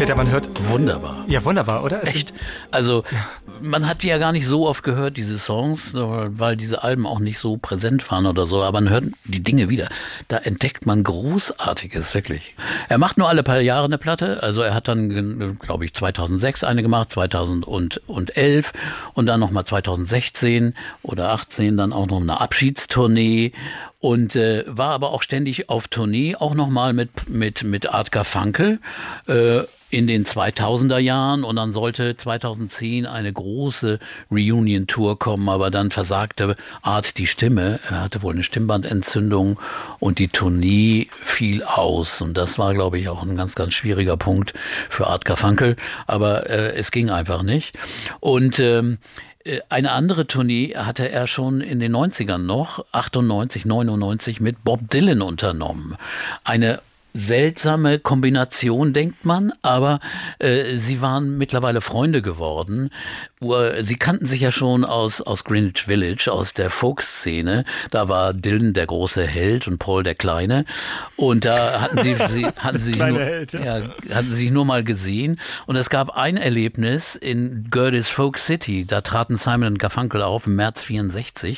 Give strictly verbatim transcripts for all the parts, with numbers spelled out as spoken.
Peter, man hört... Wunderbar. Ja, wunderbar, oder? Echt. Also, man hat die ja gar nicht so oft gehört, diese Songs, weil diese Alben auch nicht so präsent waren oder so. Aber man hört die Dinge wieder. Da entdeckt man Großartiges, wirklich. Er macht nur alle paar Jahre eine Platte. Also er hat dann, glaube ich, zweitausendsechs eine gemacht, zweitausendelf und dann nochmal zweitausendsechzehn oder achtzehn dann auch noch eine Abschiedstournee. Und äh, war aber auch ständig auf Tournee, auch nochmal mit, mit, mit Art Garfunkel äh, in den zweitausender Jahren. Und dann sollte zweitausendzehn eine große Reunion-Tour kommen, aber dann versagte Art die Stimme. Er hatte wohl eine Stimmbandentzündung und die Tournee fiel aus. Und das war, glaube ich, auch ein ganz, ganz schwieriger Punkt für Art Garfunkel. Aber äh, es ging einfach nicht. Und ähm, eine andere Tournee hatte er schon in den neunzigern noch, achtundneunzig, neunundneunzig, mit Bob Dylan unternommen. Eine seltsame Kombination, denkt man, aber äh, sie waren mittlerweile Freunde geworden. Sie kannten sich ja schon aus, aus Greenwich Village, aus der Folk-Szene. Da war Dylan der große Held und Paul der Kleine. Und da hatten sie, sie, hatten sie, nur, Held, ja. Ja, hatten sie sich nur mal gesehen. Und es gab ein Erlebnis in Gerdes Folk City. Da traten Simon und Garfunkel auf im März vierundsechzig.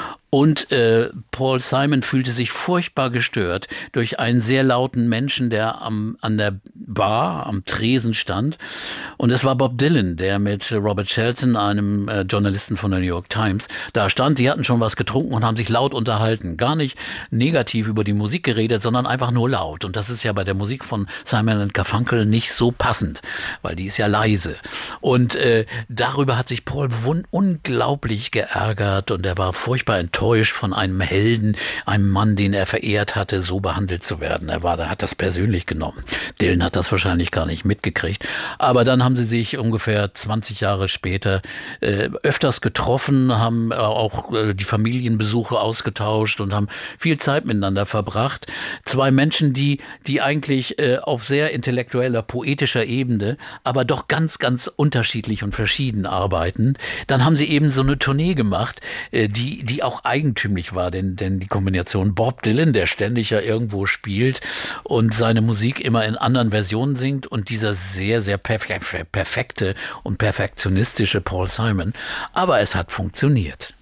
Und äh, Paul Simon fühlte sich furchtbar gestört durch einen sehr lauten Menschen, der am, an der Bar, am Tresen stand. Und es war Bob Dylan, der mit Robert Shelton, einem äh, Journalisten von der New York Times, da stand. Die hatten schon was getrunken und haben sich laut unterhalten. Gar nicht negativ über die Musik geredet, sondern einfach nur laut. Und das ist ja bei der Musik von Simon und Garfunkel nicht so passend, weil die ist ja leise. Und äh, darüber hat sich Paul wun- unglaublich geärgert und er war furchtbar enttäuscht von einem Helden, einem Mann, den er verehrt hatte, so behandelt zu werden. Er war, er hat das persönlich genommen. Dylan hat das wahrscheinlich gar nicht mitgekriegt. Aber dann haben sie sich ungefähr zwanzig Jahre später äh, öfters getroffen, haben äh, auch äh, die Familienbesuche ausgetauscht und haben viel Zeit miteinander verbracht. Zwei Menschen, die, die eigentlich äh, auf sehr intellektueller, poetischer Ebene, aber doch ganz, ganz unterschiedlich und verschieden arbeiten. Dann haben sie eben so eine Tournee gemacht, äh, die, die auch eigentümlich war, denn, denn die Kombination Bob Dylan, der ständig ja irgendwo spielt und seine Musik immer in anderen Versionen singt und dieser sehr, sehr perf- perfekte und perfektionistische Paul Simon. Aber es hat funktioniert.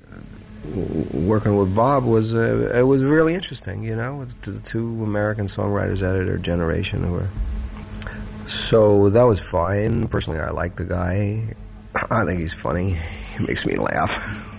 Working with Bob was uh, it was really interesting, you know, the two American songwriters out of their generation who were so that was fine. Personally, I like the guy. I think he's funny. He makes me laugh.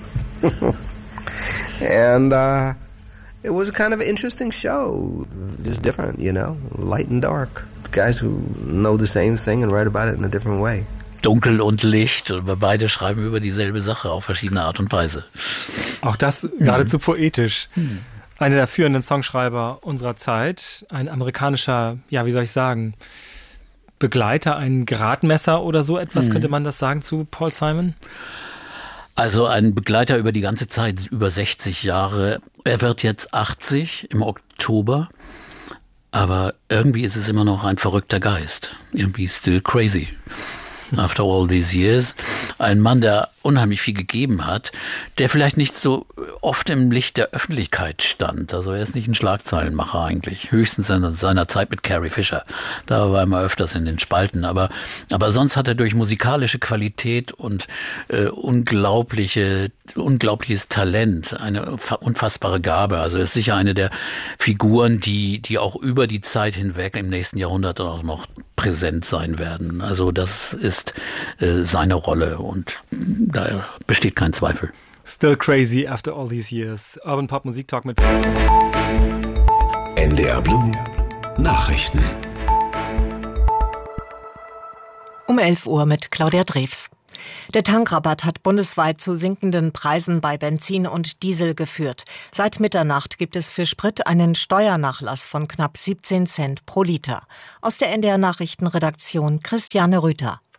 And uh, it was a kind of interesting show, just different, you know, light and dark. Guys who know the same thing and write about it in a different way. Dunkel und Licht, und wir beide schreiben über dieselbe Sache auf verschiedene Art und Weise. Auch das geradezu poetisch. Hm. Einer der führenden Songschreiber unserer Zeit, ein amerikanischer, ja, wie soll ich sagen, Begleiter, ein Gradmesser oder so etwas, hm. könnte man das sagen zu Paul Simon? Also ein Begleiter über die ganze Zeit, über sechzig Jahre. Er wird jetzt achtzig im Oktober, aber irgendwie ist es immer noch ein verrückter Geist. Irgendwie still crazy. After all these years. Ein Mann, der unheimlich viel gegeben hat, der vielleicht nicht so oft im Licht der Öffentlichkeit stand. Also er ist nicht ein Schlagzeilenmacher eigentlich. Höchstens in seiner Zeit mit Carrie Fisher. Da war er mal öfters in den Spalten. Aber, aber sonst hat er durch musikalische Qualität und äh, unglaubliche, unglaubliches Talent, eine unfassbare Gabe. Also er ist sicher eine der Figuren, die, die auch über die Zeit hinweg im nächsten Jahrhundert auch noch präsent sein werden. Also das ist äh, seine Rolle und da besteht kein Zweifel. Still crazy after all these years. Urban Pop Musik Talk mit N D R Blue Nachrichten. Um elf Uhr mit Claudia Drews. Der Tankrabatt hat bundesweit zu sinkenden Preisen bei Benzin und Diesel geführt. Seit Mitternacht gibt es für Sprit einen Steuernachlass von knapp siebzehn Cent pro Liter. Aus der N D R Nachrichtenredaktion Christiane Rüther.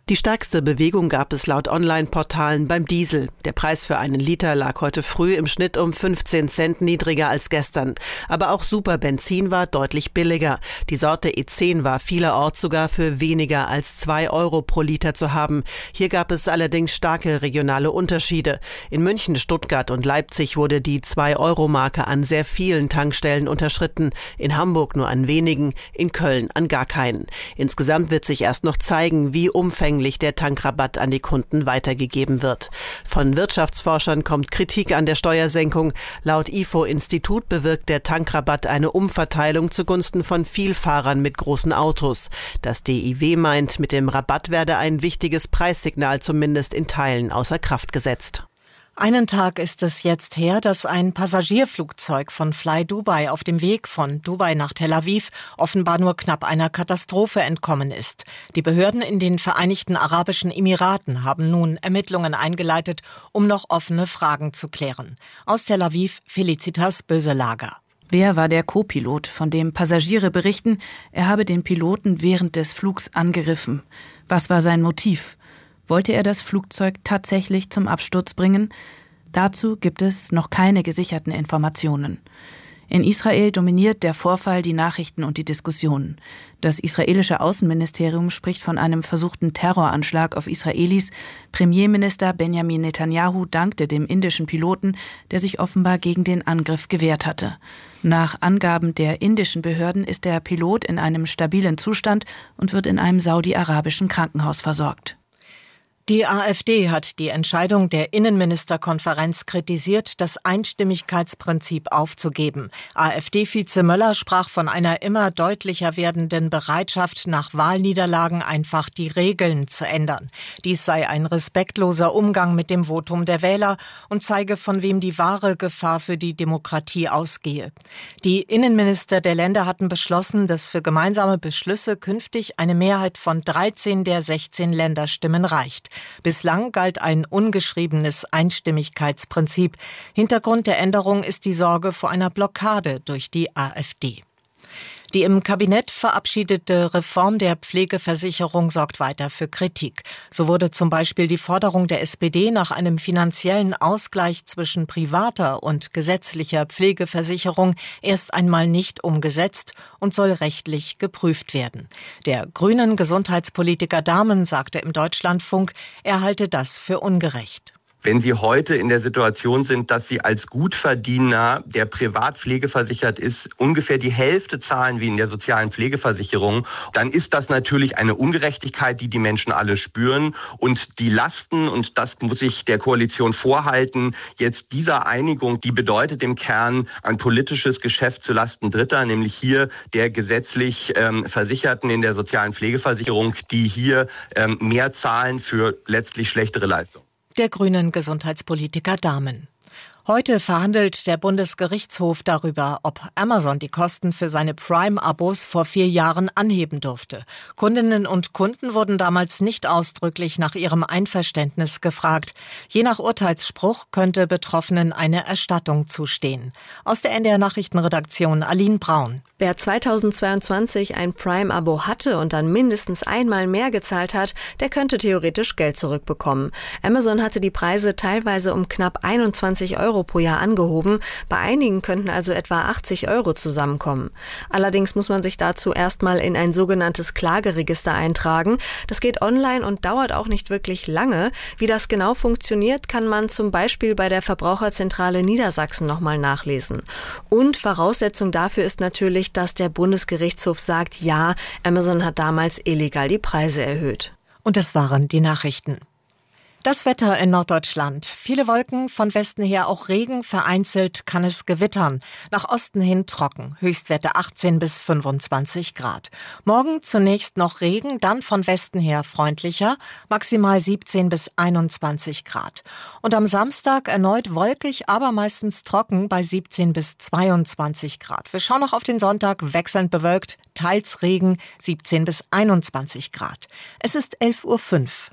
Die stärkste Bewegung gab es laut Online-Portalen beim Diesel. Der Preis für einen Liter lag heute früh im Schnitt um fünfzehn Cent niedriger als gestern. Aber auch Superbenzin war deutlich billiger. Die Sorte E zehn war vielerorts sogar für weniger als zwei Euro pro Liter zu haben. Hier gab es allerdings starke regionale Unterschiede. In München, Stuttgart und Leipzig wurde die zwei Euro Marke an sehr vielen Tankstellen unterschritten. In Hamburg nur an wenigen, in Köln an gar keinen. Insgesamt wird sich erst noch zeigen, wie umfänglich der Tankrabatt an die Kunden weitergegeben wird. Von Wirtschaftsforschern kommt Kritik an der Steuersenkung. Laut I F O-Institut bewirkt der Tankrabatt eine Umverteilung zugunsten von Vielfahrern mit großen Autos. Das D I W meint, mit dem Rabatt werde ein wichtiges Preissignal zumindest in Teilen außer Kraft gesetzt. Einen Tag ist es jetzt her, dass ein Passagierflugzeug von Fly Dubai auf dem Weg von Dubai nach Tel Aviv offenbar nur knapp einer Katastrophe entkommen ist. Die Behörden in den Vereinigten Arabischen Emiraten haben nun Ermittlungen eingeleitet, um noch offene Fragen zu klären. Aus Tel Aviv, Felicitas Böselager. Wer war der Co-Pilot, von dem Passagiere berichten, er habe den Piloten während des Flugs angegriffen? Was war sein Motiv? Wollte er das Flugzeug tatsächlich zum Absturz bringen? Dazu gibt es noch keine gesicherten Informationen. In Israel dominiert der Vorfall die Nachrichten und die Diskussionen. Das israelische Außenministerium spricht von einem versuchten Terroranschlag auf Israelis. Premierminister Benjamin Netanyahu dankte dem indischen Piloten, der sich offenbar gegen den Angriff gewehrt hatte. Nach Angaben der indischen Behörden ist der Pilot in einem stabilen Zustand und wird in einem saudi-arabischen Krankenhaus versorgt. Die AfD hat die Entscheidung der Innenministerkonferenz kritisiert, das Einstimmigkeitsprinzip aufzugeben. AfD-Vize Möller sprach von einer immer deutlicher werdenden Bereitschaft, nach Wahlniederlagen einfach die Regeln zu ändern. Dies sei ein respektloser Umgang mit dem Votum der Wähler und zeige, von wem die wahre Gefahr für die Demokratie ausgehe. Die Innenminister der Länder hatten beschlossen, dass für gemeinsame Beschlüsse künftig eine Mehrheit von dreizehn der sechzehn Länderstimmen reicht. Bislang galt ein ungeschriebenes Einstimmigkeitsprinzip. Hintergrund der Änderung ist die Sorge vor einer Blockade durch die AfD. Die im Kabinett verabschiedete Reform der Pflegeversicherung sorgt weiter für Kritik. So wurde zum Beispiel die Forderung der S P D nach einem finanziellen Ausgleich zwischen privater und gesetzlicher Pflegeversicherung erst einmal nicht umgesetzt und soll rechtlich geprüft werden. Der grünen Gesundheitspolitiker Dahmen sagte im Deutschlandfunk, er halte das für ungerecht. Wenn Sie heute in der Situation sind, dass Sie als Gutverdiener, der privat pflegeversichert ist, ungefähr die Hälfte zahlen wie in der sozialen Pflegeversicherung, dann ist das natürlich eine Ungerechtigkeit, die die Menschen alle spüren. Und die Lasten, und das muss ich der Koalition vorhalten, jetzt dieser Einigung, die bedeutet im Kern ein politisches Geschäft zulasten Dritter, nämlich hier der gesetzlich ähm, Versicherten in der sozialen Pflegeversicherung, die hier ähm, mehr zahlen für letztlich schlechtere Leistungen. Der grünen Gesundheitspolitiker Dahmen. Heute verhandelt der Bundesgerichtshof darüber, ob Amazon die Kosten für seine Prime-Abos vor vier Jahren anheben durfte. Kundinnen und Kunden wurden damals nicht ausdrücklich nach ihrem Einverständnis gefragt. Je nach Urteilsspruch könnte Betroffenen eine Erstattung zustehen. Aus der N D R-Nachrichtenredaktion Aline Braun. Wer zweitausendzweiundzwanzig ein Prime-Abo hatte und dann mindestens einmal mehr gezahlt hat, der könnte theoretisch Geld zurückbekommen. Amazon hatte die Preise teilweise um knapp einundzwanzig Euro pro Jahr angehoben. Bei einigen könnten also etwa achtzig Euro zusammenkommen. Allerdings muss man sich dazu erstmal in ein sogenanntes Klageregister eintragen. Das geht online und dauert auch nicht wirklich lange. Wie das genau funktioniert, kann man zum Beispiel bei der Verbraucherzentrale Niedersachsen nochmal nachlesen. Und Voraussetzung dafür ist natürlich, dass der Bundesgerichtshof sagt, ja, Amazon hat damals illegal die Preise erhöht. Und das waren die Nachrichten. Das Wetter in Norddeutschland. Viele Wolken, von Westen her auch Regen, vereinzelt kann es gewittern. Nach Osten hin trocken, Höchstwerte achtzehn bis fünfundzwanzig Grad. Morgen zunächst noch Regen, dann von Westen her freundlicher, maximal siebzehn bis einundzwanzig Grad. Und am Samstag erneut wolkig, aber meistens trocken bei siebzehn bis zweiundzwanzig Grad. Wir schauen noch auf den Sonntag, wechselnd bewölkt, teils Regen, siebzehn bis einundzwanzig Grad. Es ist elf Uhr fünf.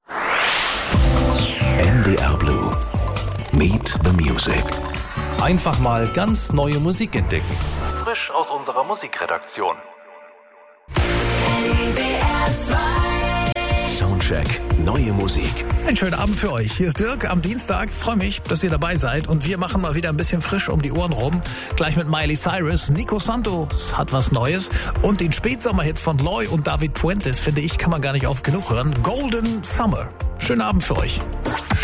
N D R Blue. Meet the Music. Einfach mal ganz neue Musik entdecken. Frisch aus unserer Musikredaktion. Soundcheck. Musikcheck. Neue Musik. Einen schönen Abend für euch. Hier ist Dirk am Dienstag. Ich freue mich, dass ihr dabei seid. Und wir machen mal wieder ein bisschen frisch um die Ohren rum. Gleich mit Miley Cyrus. Nico Santos hat was Neues. Und den Spätsommerhit von Loy und David Puentes, finde ich, kann man gar nicht oft genug hören. Golden Summer. Schönen Abend für euch.